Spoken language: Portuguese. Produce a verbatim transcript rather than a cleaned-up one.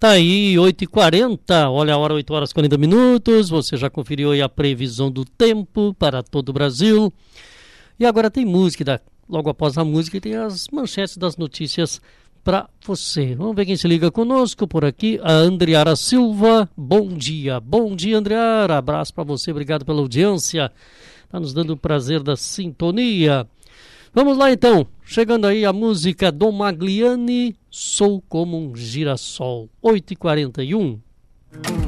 Tá aí, oito e quarenta, olha a hora, oito horas e quarenta minutos, você já conferiu aí a previsão do tempo para todo o Brasil. E agora tem música, da, logo após a música tem as manchetes das notícias para você. Vamos ver quem se liga conosco por aqui, a Andriara Silva. Bom dia, bom dia Andriara, abraço para você, obrigado pela audiência, tá nos dando o prazer da sintonia. Vamos lá então, chegando aí a música Dom Magliani, Sou Como um Girassol, oito e quarenta e um.